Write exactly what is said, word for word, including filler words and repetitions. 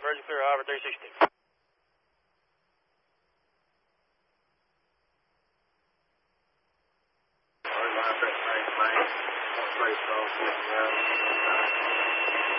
Virgin Clear, Harbor three sixteen. Alright, my best, nice, nice. One place, so, yeah.